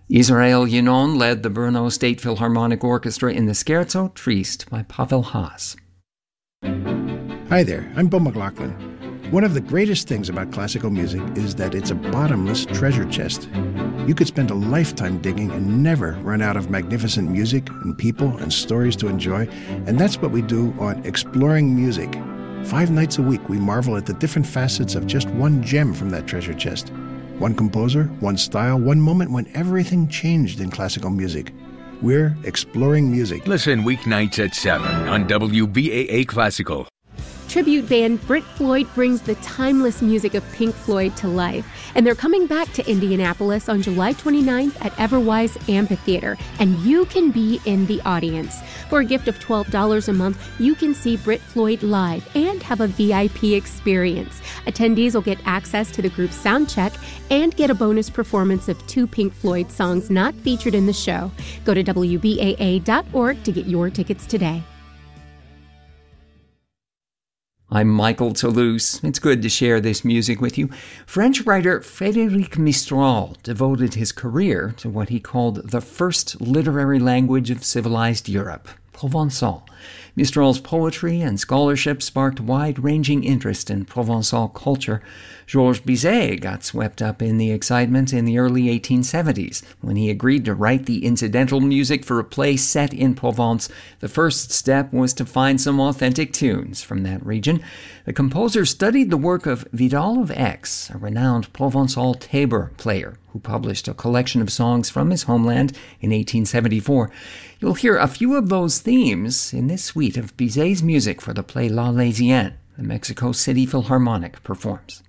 Israel Yinon led the Brno State Philharmonic Orchestra in the Scherzo Triste by Pavel Haas. Hi there, I'm Bill McLaughlin. One of the greatest things about classical music is that it's a bottomless treasure chest. You could spend a lifetime digging and never run out of magnificent music and people and stories to enjoy, and that's what we do on Exploring Music. 5 nights a week, we marvel at the different facets of just one gem from that treasure chest. One composer, one style, one moment when everything changed in classical music. We're Exploring Music. Listen weeknights at 7 on WBAA Classical. Tribute band Brit Floyd brings the timeless music of Pink Floyd to life. And they're coming back to Indianapolis on July 29th at Everwise Amphitheater. And you can be in the audience. For a gift of $12 a month, you can see Brit Floyd live and have a VIP experience. Attendees will get access to the group's sound check and get a bonus performance of 2 Pink Floyd songs not featured in the show. Go to WBAA.org to get your tickets today. I'm Michael Toulouse. It's good to share this music with you. French writer Frédéric Mistral devoted his career to what he called the first literary language of civilized Europe, Provençal. Mistral's poetry and scholarship sparked wide-ranging interest in Provençal culture. Georges Bizet got swept up in the excitement in the early 1870s when he agreed to write the incidental music for a play set in Provence. The first step was to find some authentic tunes from that region. The composer studied the work of Vidal of Aix, a renowned Provençal tabor player who published a collection of songs from his homeland in 1874. You'll hear a few of those themes in this suite of Bizet's music for the play La Laisienne, the Mexico City Philharmonic performs.